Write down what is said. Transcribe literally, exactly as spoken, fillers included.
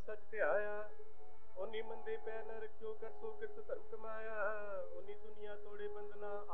सच ध्याया, उन्नी मंदे पैर न रखियो कर सो किरत धर्म कमाया। उन्नी दुनिया तोड़े बंधना